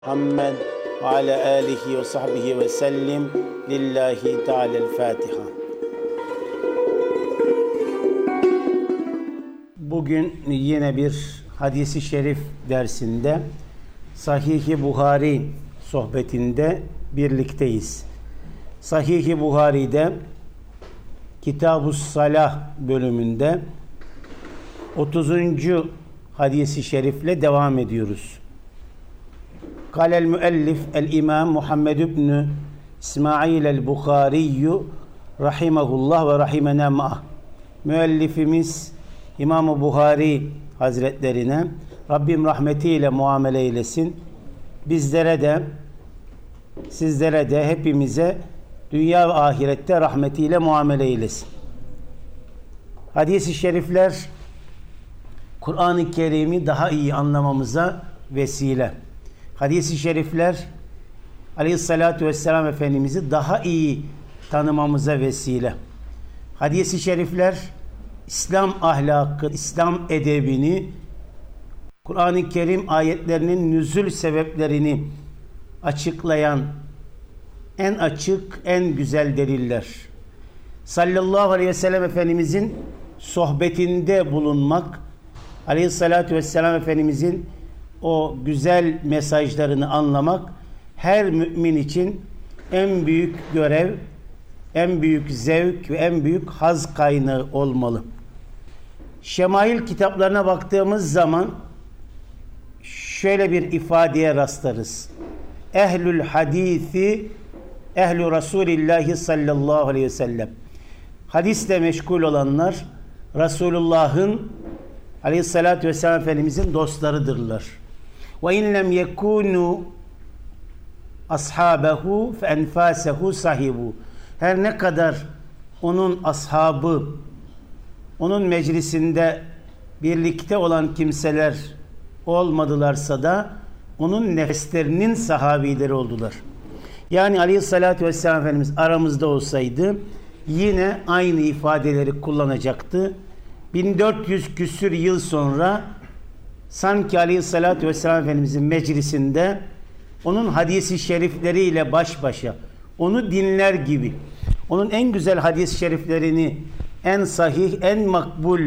Muhammed ve ala alihi ve sahbihi ve sellim. Lillahi Teala'l-Fatiha. Bugün yine bir hadisi şerif dersinde Sahih-i Buhari sohbetinde birlikteyiz. Sahih-i Buhari'de Kitab-ı Salah bölümünde 30. hadisi şerifle devam ediyoruz. Kâlel müellif el-imam Muhammed ibn İsmail el-Bukhari rahimahullah ve rahimena ma'ah. Müellifimiz İmam-ı Buhari Hazretlerine Rabbim rahmetiyle muamele eylesin. Bizlere de sizlere de hepimize dünya ve ahirette rahmetiyle muamele eylesin. Hadis-i şerifler Kur'an-ı Kerim'i daha iyi anlamamıza vesile. Hadis-i şerifler Aleyhisselatü Vesselam Efendimiz'i daha iyi tanımamıza vesile. Hadis-i şerifler İslam ahlakı, İslam edebini, Kur'an-ı Kerim ayetlerinin nüzul sebeplerini açıklayan en açık, en güzel deliller. Sallallahu aleyhi ve sellem Efendimizin sohbetinde bulunmak, Aleyhisselatü Vesselam Efendimizin o güzel mesajlarını anlamak her mümin için en büyük görev, en büyük zevk ve en büyük haz kaynağı olmalı. Şemail kitaplarına baktığımız zaman şöyle bir ifadeye rastlarız. Ehlül hadisi ehlü Resulillahi sallallahu aleyhi ve sellem. Hadisle meşgul olanlar Resulullah'ın Aleyhisselatü Vesselam Efendimizin dostlarıdırlar. Ve in lem yekunu ashabehu fe enfasehu sahibu. Her ne kadar onun ashabı, onun meclisinde birlikte olan kimseler olmadılarsa da onun nefeslerinin sahabileri oldular. Yani Aleyhisselatü Vesselam Efendimiz aramızda olsaydı yine aynı ifadeleri kullanacaktı. 1400 küsür yıl sonra sanki Aleyhisselatü Vesselam Efendimizin meclisinde onun hadisi şerifleriyle baş başa onu dinler gibi onun en güzel hadis-i şeriflerini en sahih, en makbul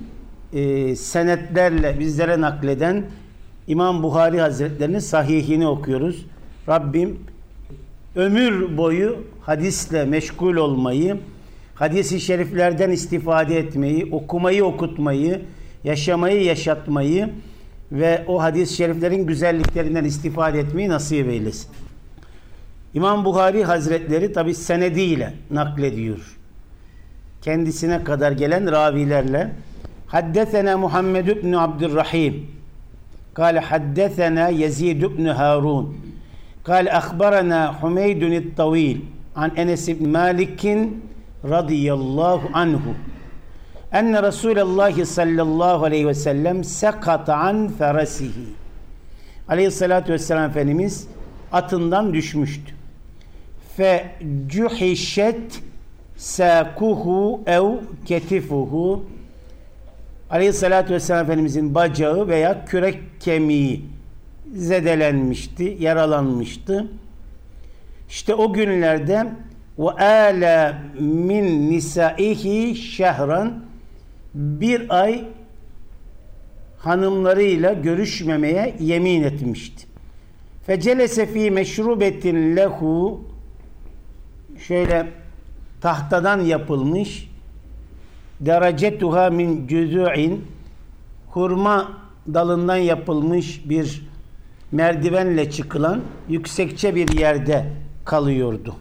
senetlerle bizlere nakleden İmam Buhari Hazretlerinin sahihini okuyoruz. Rabbim ömür boyu hadisle meşgul olmayı, hadis-i şeriflerden istifade etmeyi, okumayı okutmayı, yaşamayı yaşatmayı ve o hadis-i şeriflerin güzelliklerinden istifade etmeyi nasip eylesin. İmam Buhari Hazretleri tabi senediyle naklediyor. Kendisine kadar gelen ravilerle. Haddesena Muhammed ibn Abdurrahim. Kâle haddesena Yezid ibn Harun. Kâle akhbarana Humeydun it-Tavil. An Enes ibn Malik'in radıyallahu anhu. Enne Resulullah sallallahu aleyhi ve sellem sekata an ferasihi. Aleyhissalatü vesselam Efendimiz atından düşmüştü. Fe cuhişet sakuhu ev ketifuhu. Aleyhissalatü vesselam Efendimizin bacağı veya kürek kemiği zedelenmişti, yaralanmıştı. İşte o günlerde ve ala min nisaihi şehran, bir ay hanımlarıyla görüşmemeye yemin etmişti. Fecelese fi meşrubetin lehu, şöyle tahtadan yapılmış, derecetuha min cüz'in, hurma dalından yapılmış bir merdivenle çıkılan yüksekçe bir yerde kalıyordu.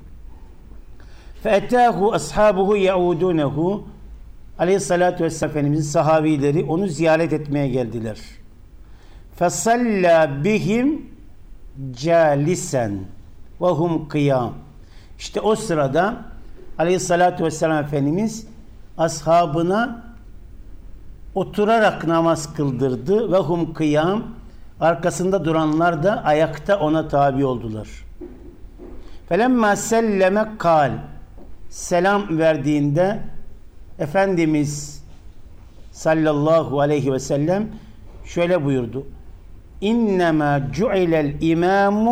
فَاَتَاهُ ashabuhu يَعُودُونَهُ. Aleyhissalatü vesselam Efendimizin sahabileri onu ziyaret etmeye geldiler. فَصَلَّى بِهِمْ جَالِسًا وَهُمْ قِيَامٌ. İşte o sırada Aleyhissalatü vesselam Efendimiz ashabına oturarak namaz kıldırdı. وَهُمْ قِيَامٌ. Arkasında duranlar da ayakta ona tabi oldular. فَلَمَّا سَلَّمَ قَالَ. Selam verdiğinde Efendimiz sallallahu aleyhi ve sellem şöyle buyurdu. innema cu'ilel imamu